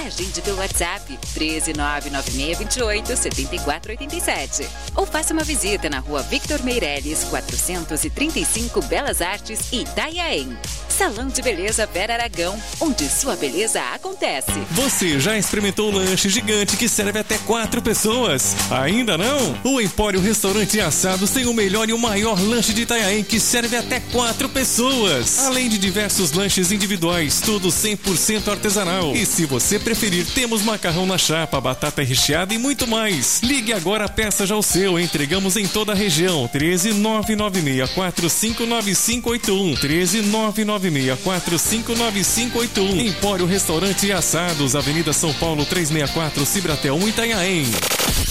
Agende pelo WhatsApp 13996287487 ou faça uma visita na Rua Victor Meirelles, 435 Belas Artes, Itanhaém. Salão de Beleza Vera Aragão, onde sua beleza acontece. Você já experimentou o lanche gigante que serve até 4 pessoas? Ainda não? O Empório Restaurante e Assados tem o melhor e o maior lanche de Itanhaém que serve até 4 pessoas. Além de diversos lanches individuais, tudo 100% artesanal. E se você preferir, temos macarrão na chapa, batata recheada e muito mais. Ligue agora, peça já o seu. Entregamos em toda a região. 13996459581. 13996459581. Empório Restaurante e Assados, Avenida São Paulo 364, Cibratel, Itanhaém.